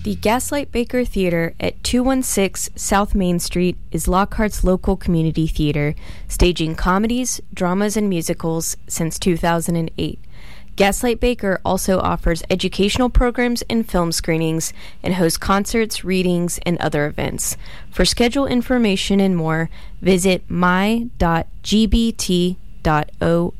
The Gaslight Baker Theater at 216 South Main Street is Lockhart's local community theater, staging comedies, dramas, and musicals since 2008. Gaslight Baker also offers educational programs and film screenings and hosts concerts, readings, and other events. For schedule information and more, visit my.gbt.org.